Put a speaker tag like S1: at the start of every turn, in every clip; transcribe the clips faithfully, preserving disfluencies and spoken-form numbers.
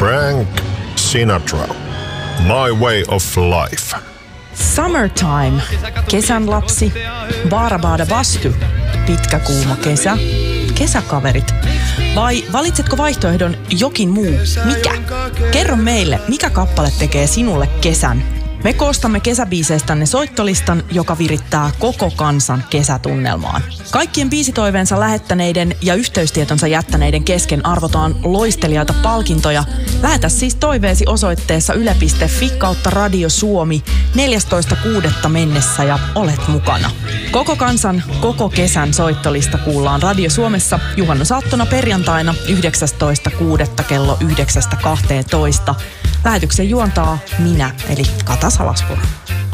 S1: Frank Sinatra, My Way of Life.
S2: Summertime, kesän lapsi, Baarabada Bastu, pitkä kuuma kesä, kesäkaverit. Vai valitsetko vaihtoehdon jokin muu? Mikä? Kerro meille, mikä kappale tekee sinulle kesän? Me koostamme kesäbiiseistänne soittolistan, joka virittää koko kansan kesätunnelmaan. Kaikkien biisitoiveensa lähettäneiden ja yhteystietonsa jättäneiden kesken arvotaan loistelijaita palkintoja. Lähetä siis toiveesi osoitteessa yle piste fi kautta Radio Suomi neljästoista kuudetta mennessä ja olet mukana. Koko kansan, koko kesän soittolista kuullaan Radio Suomessa juhannusaattona perjantaina yhdeksästoista kuudetta kello yhdeksästä kahteentoista. Lähetyksen juontaa minä, eli Kata Salaspuro.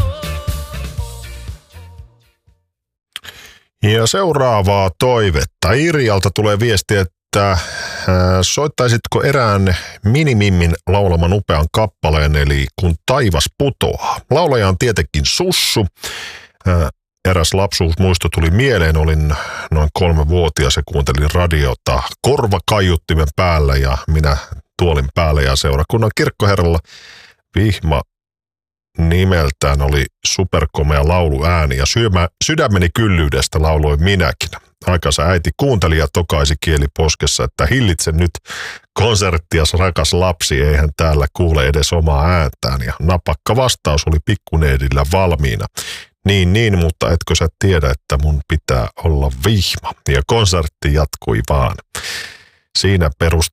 S1: Ja seuraavaa toivetta. Irjalta tulee viesti, että äh, soittaisitko erään Minimimmin laulaman upean kappaleen, eli Kun taivas putoaa. Laulaja on tietenkin Sussu. Äh, eräs lapsuusmuisto tuli mieleen, olin noin kolmevuotias ja kuuntelin radiota korvakaiuttimen päällä ja minä tuolin päällä ja seurakunnan kirkkoherralla Vihma nimeltään oli superkomea lauluääni ja syömä, sydämeni kyllyydestä lauloin minäkin. Aikansa äiti kuunteli ja tokaisi kieli poskessa, että hillitse nyt konserttias rakas lapsi, eihän täällä kuule edes omaa ääntään. Ja napakka vastaus oli pikkuneidillä valmiina. Niin, niin, mutta etkö sä tiedä, että mun pitää olla Vihma. Ja konsertti jatkui vaan. Siinä perust,